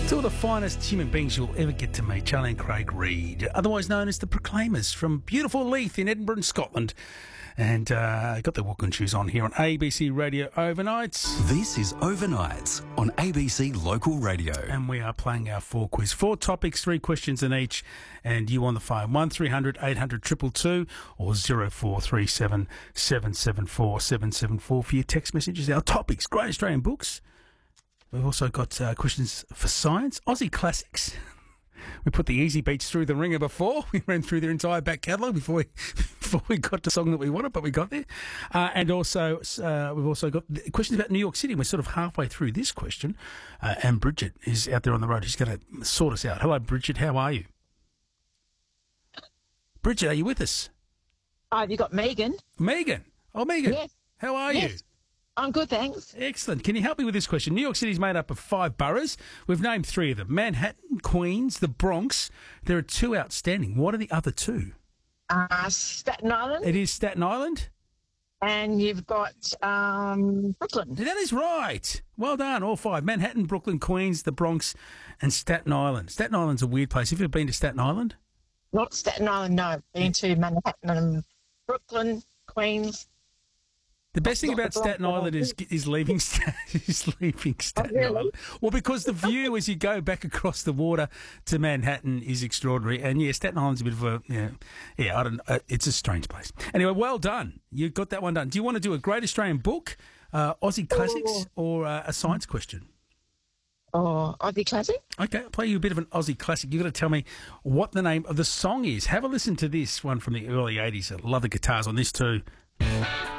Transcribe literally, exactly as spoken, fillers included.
Two of the finest human beings you'll ever get to meet, Charlie and Craig Reid, otherwise known as the Proclaimers, from beautiful Leith in Edinburgh, Scotland. And uh, got their walking shoes on here on A B C Radio Overnights. This is Overnights on A B C Local Radio. And we are playing our four quiz. Four topics, three questions in each. And you on the phone, one three hundred eight hundred two two two or zero four three seven seven seven four seven seven four for your text messages. Our topics, great Australian books. We've also got uh, questions for science, Aussie classics. We put the easy beats through the ringer before. We ran through their entire back catalogue before we before we got the song that we wanted, but we got there. Uh, and also, uh, we've also got questions about New York City. We're sort of halfway through this question. Uh, and Bridget is out there on the road. She's going to sort us out. Hello, Bridget. How are you? Bridget, are you with us? Oh, have you got Megan? Megan. Oh, Megan. Yes. How are yes. you? I'm good, thanks. Excellent. Can you help me with this question? New York City is made up of five boroughs. We've named three of them. Manhattan, Queens, the Bronx. There are two outstanding. What are the other two? Uh, Staten Island. It is Staten Island. And you've got um, Brooklyn. That is right. Well done, all five. Manhattan, Brooklyn, Queens, the Bronx, and Staten Island. Staten Island's a weird place. Have you ever been to Staten Island? Not Staten Island, no. Been to Manhattan and Brooklyn, Queens. The best thing about Staten Island is is leaving, is leaving Staten oh, really? Island. Well, because the view as you go back across the water to Manhattan is extraordinary. And, yeah, Staten Island's a bit of a, yeah, yeah I don't uh, it's a strange place. Anyway, well done. You got that one done. Do you want to do a great Australian book, uh, Aussie classics, or uh, a science question? Oh, Aussie classic? Okay, I'll play you a bit of an Aussie classic. You've got to tell me what the name of the song is. Have a listen to this one from the early eighties. I love the guitars on this too.